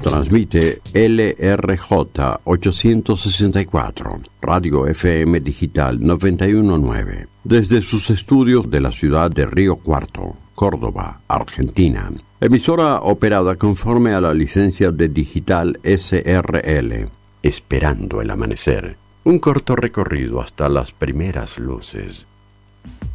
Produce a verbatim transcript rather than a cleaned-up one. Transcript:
Transmite L R J ochocientos sesenta y cuatro, Radio F M Digital noventa y uno punto nueve, desde sus estudios de la ciudad de Río Cuarto, Córdoba, Argentina. Emisora operada conforme a la licencia de Digital S R L. Esperando el amanecer. Un corto recorrido hasta las primeras luces.